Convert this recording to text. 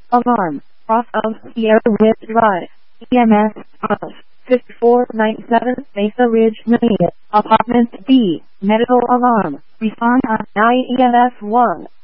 Alarm. Cross of Sierra Ridge Drive. EMS of 5497 Mesa Ridge Mania. Apartment B. Medical alarm. Respond on IEMS 1.